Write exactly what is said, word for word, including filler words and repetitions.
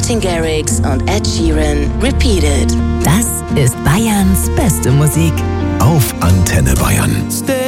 Martin Garrix und Ed Sheeran, Repeated. Das ist Bayerns beste Musik. Auf Antenne Bayern.